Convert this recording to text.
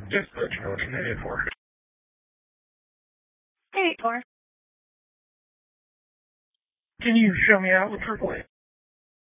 Just let you know what you're headed for. Hey, Tor. Can you show me out with AAA?